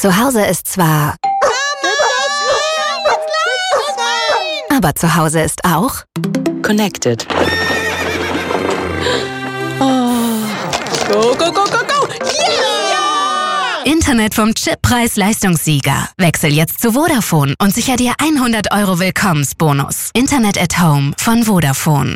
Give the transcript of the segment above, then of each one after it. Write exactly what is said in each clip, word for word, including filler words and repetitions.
Zu Hause ist zwar... Aber zu Hause ist auch... Connected. Oh. Go, go, go, go, go! Yeah! Internet vom Chip Preis-Leistungssieger. Wechsel jetzt zu Vodafone und sicher dir hundert Euro Willkommensbonus. Internet at Home von Vodafone.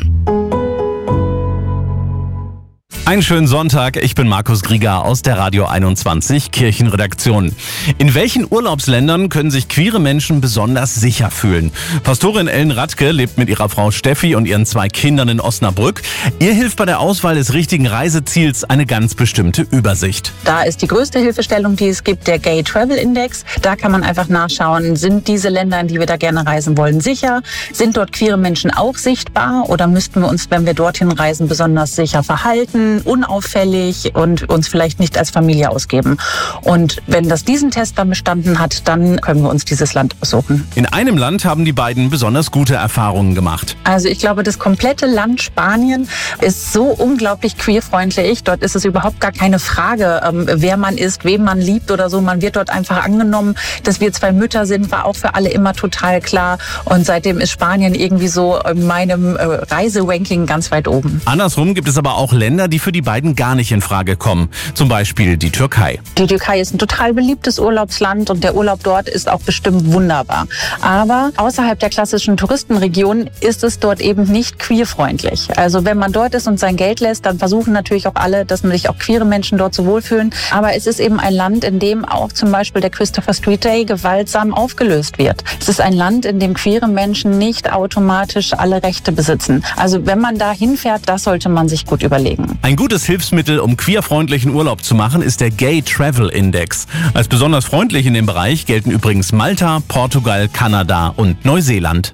Einen schönen Sonntag, ich bin Markus Grieger aus der Radio einundzwanzig Kirchenredaktion. In welchen Urlaubsländern können sich queere Menschen besonders sicher fühlen? Pastorin Ellen Radke lebt mit ihrer Frau Steffi und ihren zwei Kindern in Osnabrück. Ihr hilft bei der Auswahl des richtigen Reiseziels eine ganz bestimmte Übersicht. Da ist die größte Hilfestellung, die es gibt, der Gay Travel Index. Da kann man einfach nachschauen, sind diese Länder, in die wir da gerne reisen wollen, sicher? Sind dort queere Menschen auch sichtbar? Oder müssten wir uns, wenn wir dorthin reisen, besonders sicher verhalten? Unauffällig und uns vielleicht nicht als Familie ausgeben. Und wenn das diesen Test dann bestanden hat, dann können wir uns dieses Land aussuchen. In einem Land haben die beiden besonders gute Erfahrungen gemacht. Also ich glaube, das komplette Land Spanien ist so unglaublich queerfreundlich. Dort ist es überhaupt gar keine Frage, ähm, wer man ist, wem man liebt oder so. Man wird dort einfach angenommen. Dass wir zwei Mütter sind, war auch für alle immer total klar. Und seitdem ist Spanien irgendwie so in meinem äh, Reiseranking ganz weit oben. Andersrum gibt es aber auch Länder, die für die beiden gar nicht in Frage kommen. Zum Beispiel die Türkei. Die Türkei ist ein total beliebtes Urlaubsland und der Urlaub dort ist auch bestimmt wunderbar. Aber außerhalb der klassischen Touristenregion ist es dort eben nicht queerfreundlich. Also wenn man dort ist und sein Geld lässt, dann versuchen natürlich auch alle, dass sich auch queere Menschen dort so wohlfühlen. Aber es ist eben ein Land, in dem auch zum Beispiel der Christopher Street Day gewaltsam aufgelöst wird. Es ist ein Land, in dem queere Menschen nicht automatisch alle Rechte besitzen. Also wenn man da hinfährt, das sollte man sich gut überlegen. Ein gutes Hilfsmittel, um queerfreundlichen Urlaub zu machen, ist der Gay Travel Index. Als besonders freundlich in dem Bereich gelten übrigens Malta, Portugal, Kanada und Neuseeland.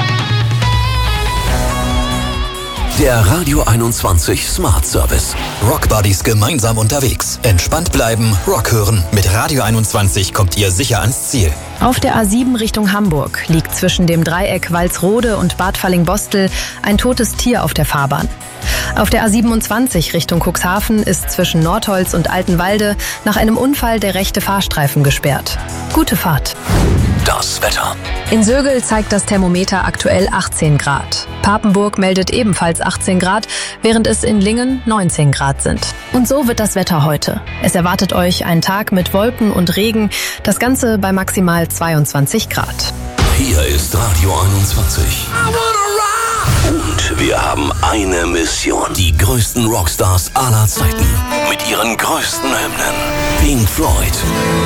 Der Radio einundzwanzig Smart Service. Rock Buddies gemeinsam unterwegs. Entspannt bleiben, Rock hören. Mit Radio einundzwanzig kommt ihr sicher ans Ziel. Auf der A sieben Richtung Hamburg liegt zwischen dem Dreieck Walsrode und Bad Falling-Bostel ein totes Tier auf der Fahrbahn. Auf der A siebenundzwanzig Richtung Cuxhaven ist zwischen Nordholz und Altenwalde nach einem Unfall der rechte Fahrstreifen gesperrt. Gute Fahrt. Das Wetter. In Sögel zeigt das Thermometer aktuell achtzehn Grad. Papenburg meldet ebenfalls achtzehn Grad, während es in Lingen neunzehn Grad sind. Und so wird das Wetter heute. Es erwartet euch ein Tag mit Wolken und Regen, das Ganze bei maximal zweiundzwanzig Grad. Hier ist Radio einundzwanzig. Und wir haben eine Mission. Die größten Rockstars aller Zeiten. Mit ihren größten Hymnen. Pink Floyd.